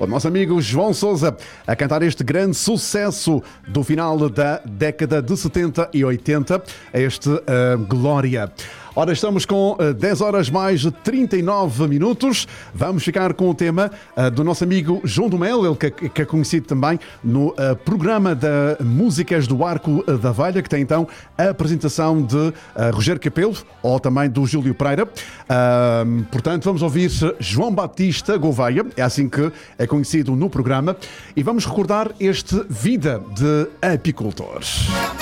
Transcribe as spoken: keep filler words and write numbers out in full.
O nosso amigo João Sousa a cantar este grande sucesso do final da década de setenta e oitenta, este uh, Glória. Ora, estamos com uh, dez horas mais trinta e nove minutos. Vamos ficar com o tema uh, do nosso amigo João do Mel, ele que, que é conhecido também no uh, programa da Músicas do Arco da Velha, que tem então a apresentação de uh, Rogério Capelo, ou também do Júlio Pereira. Uh, portanto, vamos ouvir João Batista Gouveia, é assim que é conhecido no programa, e vamos recordar este Vida de Apicultor.